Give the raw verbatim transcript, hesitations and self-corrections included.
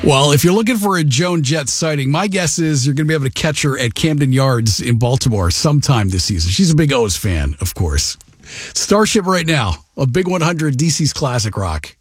Well, if you're looking for a Joan Jett sighting, my guess is you're going to be able to catch her at Camden Yards in Baltimore sometime this season. She's a big O's fan, of course. Starship right now, a Big one hundred D C's classic rock.